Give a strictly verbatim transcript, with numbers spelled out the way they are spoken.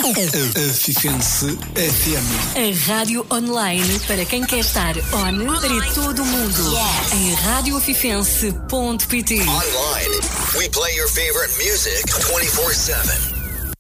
Afifense F M. A rádio online para quem quer estar on para todo o mundo. Yes. Em rádio afifense ponto pt. Online, we play your favorite music twenty-four seven.